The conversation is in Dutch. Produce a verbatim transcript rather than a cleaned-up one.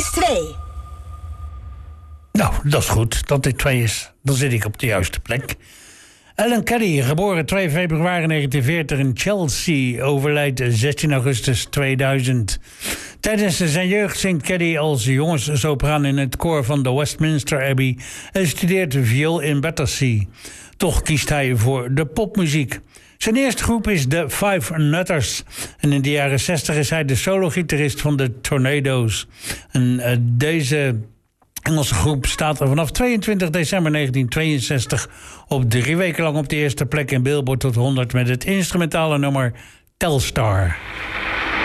is twee. Nou, dat is goed dat dit twee is. Dan zit ik op de juiste plek. Alan Caddy, geboren twee februari negentien veertig in Chelsea, overlijdt zestien augustus tweeduizend. Tijdens zijn jeugd zingt Caddy als jongenssopraan in het koor van de Westminster Abbey en studeert viool in Battersea. Toch kiest hij voor de popmuziek. Zijn eerste groep is de Five Nutters. En in de jaren zestig is hij de solo-gitarist van de Tornadoes. En uh, deze Engelse groep staat er vanaf tweeëntwintig december negentien tweeënzestig... op drie weken lang op de eerste plek in Billboard Tot honderd... met het instrumentale nummer Telstar.